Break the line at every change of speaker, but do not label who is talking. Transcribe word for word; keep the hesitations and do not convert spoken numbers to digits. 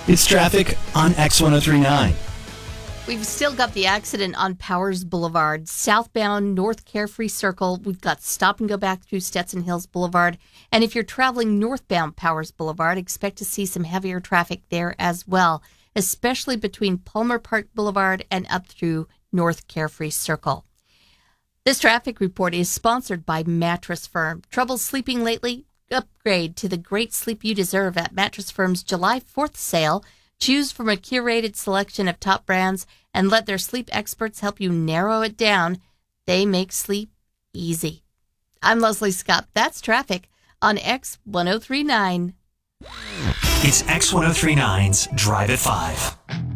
It's traffic on X ten thirty-nine.
We've still got the accident on Powers Boulevard. Southbound North Carefree Circle, we've got stop and go back through Stetson Hills Boulevard. And if you're traveling northbound Powers Boulevard, expect to see some heavier traffic there as well, especially between Palmer Park Boulevard and up through North Carefree Circle. This traffic report is sponsored by Mattress Firm. Trouble sleeping lately? Upgrade to the great sleep you deserve at Mattress Firm's July fourth sale. Choose from a curated selection of top brands and let their sleep experts help you narrow it down. They make sleep easy. I'm Leslie Scott. That's traffic on X ten thirty-nine.
It's X ten thirty-nine's Drive at five.